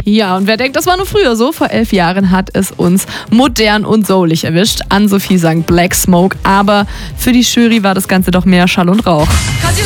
Ja, und wer denkt, das war nur früher so? Vor 11 Jahren hat es uns modern und soulig erwischt. Ann-Sophie sang Black Smoke, aber für die Jury war das Ganze doch mehr Schall und Rauch.